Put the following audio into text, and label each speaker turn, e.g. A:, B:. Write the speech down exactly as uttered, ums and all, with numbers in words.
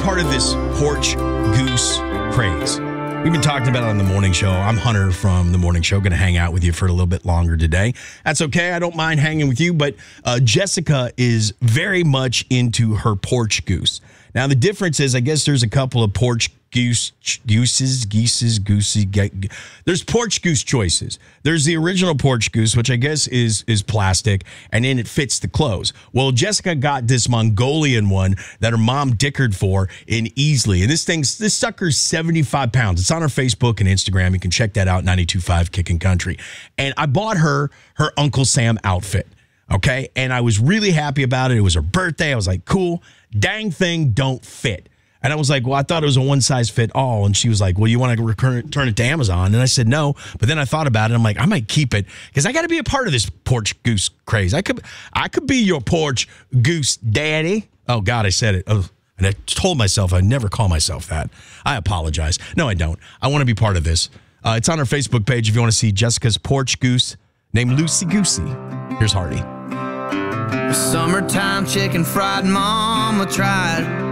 A: part of this porch goose craze? We've been talking about it on the morning show. I'm Hunter from the morning show. Going to hang out with you for a little bit longer today. That's okay. I don't mind hanging with you. But uh, Jessica is very much into her porch goose. Now, the difference is, I guess there's a couple of porch goose, gooses, geeses, goosey. Ge- there's porch goose choices. There's the original porch goose, which I guess is is plastic, and then it fits the clothes. Well, Jessica got this Mongolian one that her mom dickered for in Easley. And this thing's, this sucker's seventy-five pounds. It's on her Facebook and Instagram. You can check that out, ninety-two point five Kickin' Country. And I bought her her Uncle Sam outfit, okay? And I was really happy about it. It was her birthday. I was like, cool. Dang thing don't fit. And I was like, well, I thought it was a one size fit all. And she was like, well, you want to return it to Amazon? And I said, no. But then I thought about it. I'm like, I might keep it because I got to be a part of this porch goose craze. I could, I could be your porch goose daddy. Oh God, I said it. Oh, and I told myself I never call myself that. I apologize. No, I don't. I want to be part of this. Uh, it's on our Facebook page if you want to see Jessica's porch goose named Lucy Goosey. Here's Hardy.
B: Summertime chicken fried mama tried.